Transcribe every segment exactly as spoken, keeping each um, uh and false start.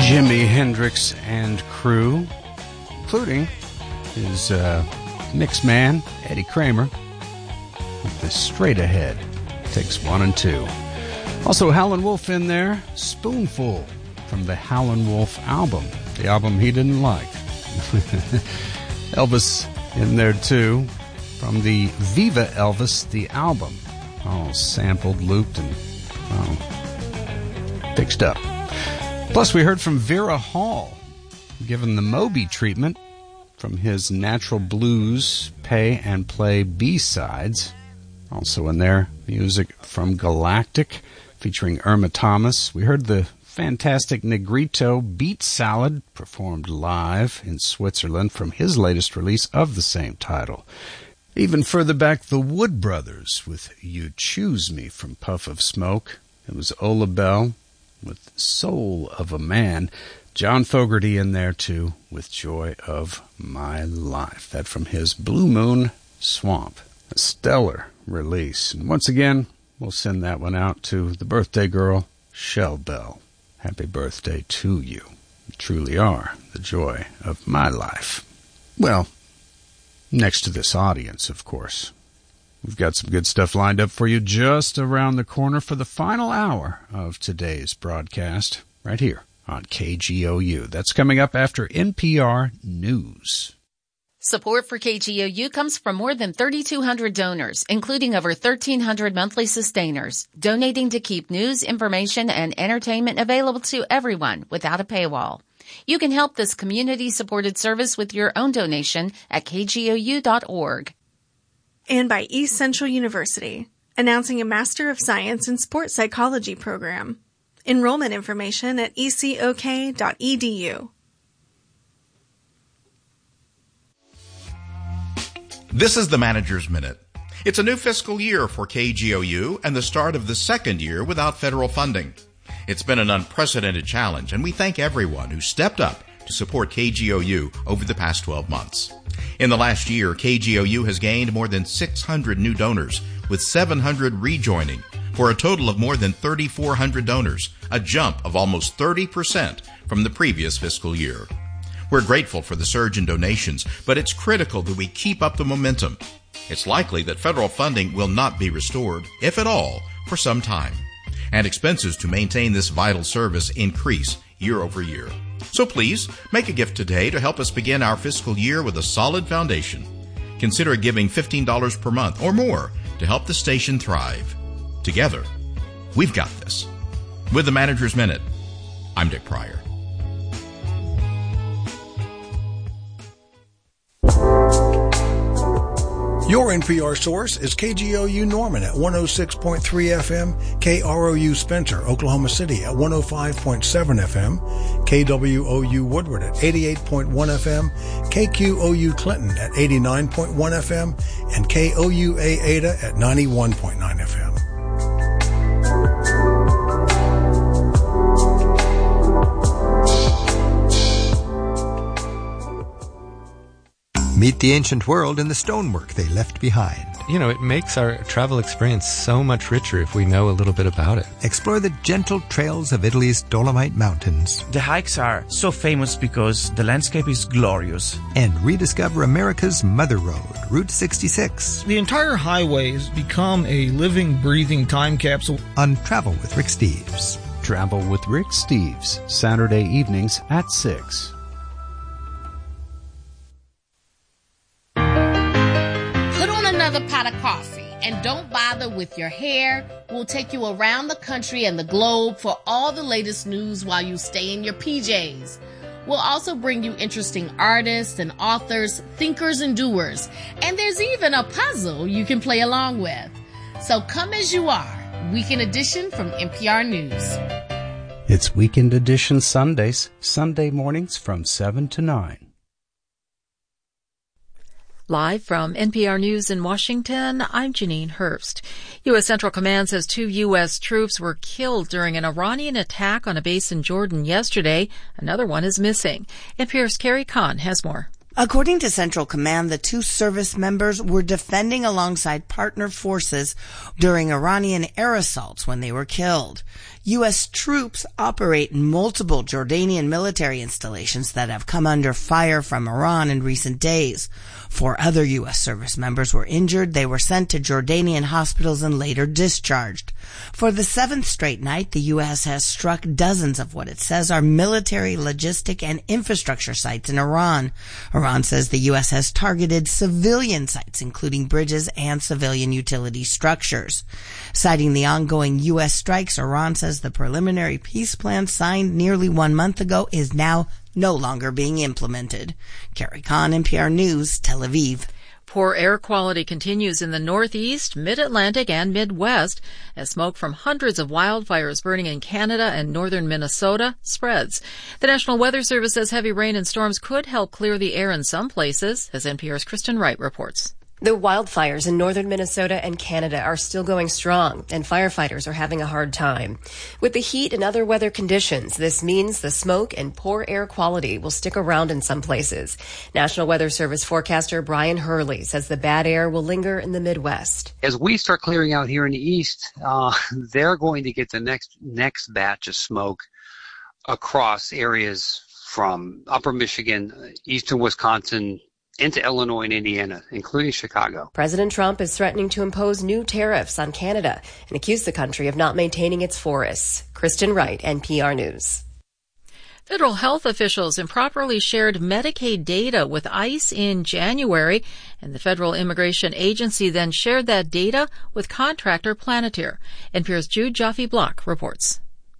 Jimi Hendrix and crew, including his uh, mix man, Eddie Kramer, with the Straight Ahead. Takes one and two. Also, Howlin' Wolf in there, Spoonful, from the Howlin' Wolf album, the album he didn't like. Elvis in there, too, from the Viva Elvis, the album. All sampled, looped, and well, fixed up. Plus, we heard from Vera Hall, given the Moby treatment from his Natural Blues Pay and Play B-sides. Also in there, music from Galactic, featuring Irma Thomas. We heard the fantastic Negrito Beat Salad, performed live in Switzerland from his latest release of the same title. Even further back, the Wood Brothers with You Choose Me from Puff of Smoke. It was Ola Bell with Soul of a Man. John Fogerty in there, too, with Joy of My Life. That from his Blue Moon Swamp. A stellar release. And once again, we'll send that one out to the birthday girl, Shell Bell. Happy birthday to you. You truly are the joy of my life. Well, next to this audience, of course. We've got some good stuff lined up for you just around the corner for the final hour of today's broadcast, right here on K G O U. That's coming up after N P R News. Support for K G O U comes from more than thirty-two hundred donors, including over thirteen hundred monthly sustainers, donating to keep news, information, and entertainment available to everyone without a paywall. You can help this community-supported service with your own donation at k g o u dot org. And by East Central University, announcing a Master of Science in Sports Psychology program. Enrollment information at e c o k dot e d u. This is the Manager's Minute. It's a new fiscal year for K G O U and the start of the second year without federal funding. It's been an unprecedented challenge, and we thank everyone who stepped up to support K G O U over the past twelve months. In the last year, K G O U has gained more than six hundred new donors, with seven hundred rejoining, for a total of more than three thousand four hundred donors, a jump of almost thirty percent from the previous fiscal year. We're grateful for the surge in donations, but it's critical that we keep up the momentum. It's likely that federal funding will not be restored, if at all, for some time, and expenses to maintain this vital service increase year over year. So please, make a gift today to help us begin our fiscal year with a solid foundation. Consider giving fifteen dollars per month or more to help the station thrive. Together, we've got this. With the Manager's Minute, I'm Dick Pryor. Your N P R source is K G O U Norman at one oh six point three F M, K R O U Spencer, Oklahoma City at one oh five point seven F M, K W O U Woodward at eighty-eight point one F M, K Q O U Clinton at eighty-nine point one F M, and K O U A Ada at ninety-one point nine F M. Meet the ancient world and the stonework they left behind. You know, it makes our travel experience so much richer if we know a little bit about it. Explore the gentle trails of Italy's Dolomite Mountains. The hikes are so famous because the landscape is glorious. And rediscover America's Mother Road, Route sixty-six. The entire highway has become a living, breathing time capsule. On Travel with Rick Steves. Travel with Rick Steves, Saturday evenings at six. Another pot of coffee, and don't bother with your hair. We'll take you around the country and the globe for all the latest news while you stay in your P Js. We'll also bring you interesting artists and authors, thinkers and doers, and there's even a puzzle you can play along with. So come as you are. Weekend Edition from N P R News. It's Weekend Edition Sundays, Sunday mornings from seven to nine. Live from N P R News in Washington, I'm Janine Hurst. U S. Central Command says two U S troops were killed during an Iranian attack on a base in Jordan yesterday. Another one is missing. N P R's Carrie Kahn has more. According to Central Command, the two service members were defending alongside partner forces during Iranian air assaults when they were killed. U S troops operate in multiple Jordanian military installations that have come under fire from Iran in recent days. Four other U S service members were injured. They were sent to Jordanian hospitals and later discharged. For the seventh straight night, the U S has struck dozens of what it says are military, logistic, and infrastructure sites in Iran. Iran says the U S has targeted civilian sites, including bridges and civilian utility structures. Citing the ongoing U S strikes, Iran says the preliminary peace plan signed nearly one month ago is now no longer being implemented. Carrie Kahn, N P R News, Tel Aviv. Poor air quality continues in the Northeast, Mid-Atlantic, and Midwest as smoke from hundreds of wildfires burning in Canada and northern Minnesota spreads. The National Weather Service says heavy rain and storms could help clear the air in some places, as N P R's Kristen Wright reports. The wildfires in northern Minnesota and Canada are still going strong, and firefighters are having a hard time. With the heat and other weather conditions, this means the smoke and poor air quality will stick around in some places. National Weather Service forecaster Brian Hurley says the bad air will linger in the Midwest. As we start clearing out here in the east, uh, they're going to get the next next batch of smoke across areas from upper Michigan, eastern Wisconsin, into Illinois and Indiana, including Chicago. President Trump is threatening to impose new tariffs on Canada and accuse the country of not maintaining its forests. Kristen Wright, N P R News. Federal health officials improperly shared Medicaid data with ICE in January, and the Federal Immigration Agency then shared that data with contractor Planeteer. N P R's Jude Jaffe-Block reports.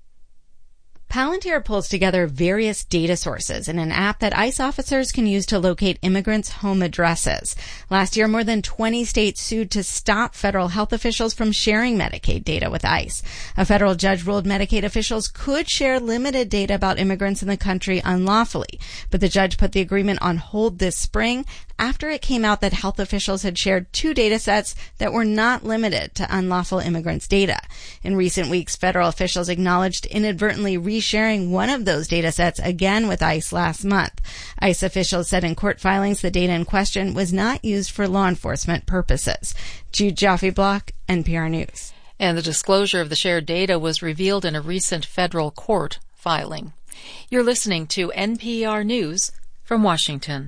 Palantir pulls together various data sources in an app that ICE officers can use to locate immigrants' home addresses. Last year, more than twenty states sued to stop federal health officials from sharing Medicaid data with ICE. A federal judge ruled Medicaid officials could share limited data about immigrants in the country unlawfully, but the judge put the agreement on hold this spring after it came out that health officials had shared two data sets that were not limited to unlawful immigrants' data. In recent weeks, federal officials acknowledged inadvertently resharing one of those data sets again with ICE last month. ICE officials said in court filings the data in question was not used for law enforcement purposes. Jude Jaffe-Block, N P R News. And the disclosure of the shared data was revealed in a recent federal court filing. You're listening to N P R News from Washington.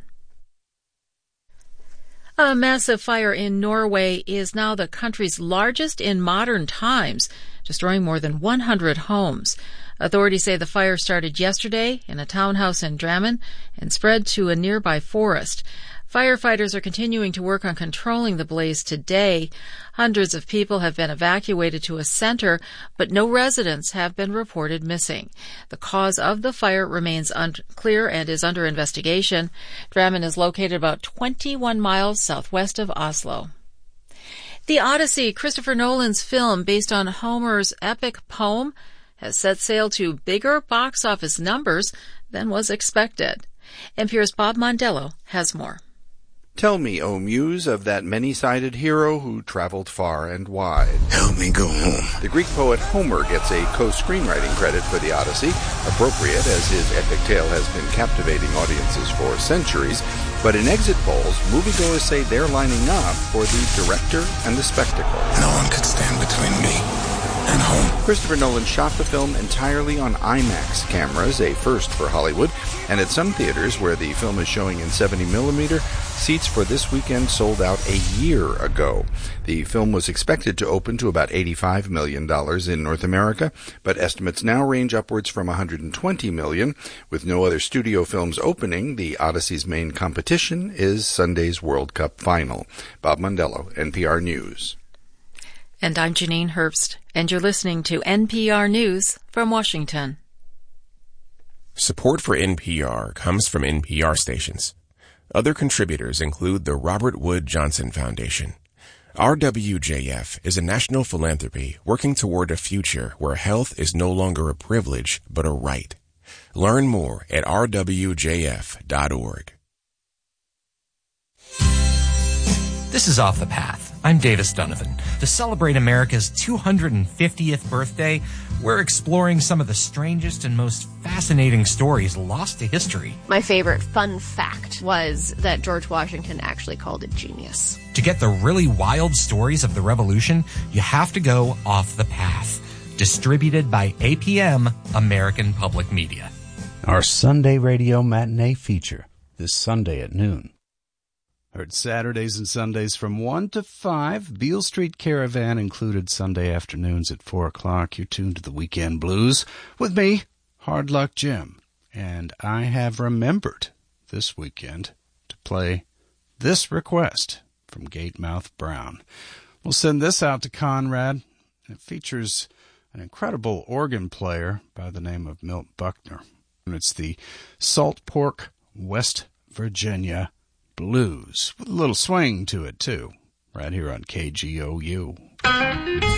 A massive fire in Norway is now the country's largest in modern times, destroying more than one hundred homes. Authorities say the fire started yesterday in a townhouse in Drammen and spread to a nearby forest. Firefighters are continuing to work on controlling the blaze today. Hundreds of people have been evacuated to a center, but no residents have been reported missing. The cause of the fire remains unclear and is under investigation. Drammen is located about twenty-one miles southwest of Oslo. The Odyssey, Christopher Nolan's film based on Homer's epic poem, has set sail to bigger box office numbers than was expected. N P R's Bob Mondello has more. Tell me, O muse, of that many-sided hero who traveled far and wide. Help me go home. The Greek poet Homer gets a co-screenwriting credit for the Odyssey, appropriate as his epic tale has been captivating audiences for centuries. But in exit polls, moviegoers say they're lining up for the director and the spectacle. No one could stand between me and home. Christopher Nolan shot the film entirely on IMAX cameras, a first for Hollywood, and at some theaters where the film is showing in seventy millimeter, seats for this weekend sold out a year ago. The film was expected to open to about eighty-five million dollars in North America, but estimates now range upwards from one hundred twenty million dollars. With no other studio films opening, the Odyssey's main competition is Sunday's World Cup final. Bob Mondello, N P R News. And I'm Janine Herbst, and you're listening to N P R News from Washington. Support for N P R comes from N P R stations. Other contributors include the Robert Wood Johnson Foundation. R W J F is a national philanthropy working toward a future where health is no longer a privilege but a right. Learn more at r w j f dot org. This is Off the Path. I'm Davis Donovan. To celebrate America's two hundred fiftieth birthday, we're exploring some of the strangest and most fascinating stories lost to history. My favorite fun fact was that George Washington actually called it genius. To get the really wild stories of the Revolution, you have to go off the path. Distributed by A P M, American Public Media. Our Sunday radio matinee feature this Sunday at noon. Heard Saturdays and Sundays from one to five. Beale Street Caravan included Sunday afternoons at four o'clock. You're tuned to the Weekend Blues with me, Hard Luck Jim. And I have remembered this weekend to play this request from Gatemouth Brown. We'll send this out to Conrad. It features an incredible organ player by the name of Milt Buckner. And it's the Salt Pork, West Virginia Blues, with a little swing to it, too, right here on K G O U.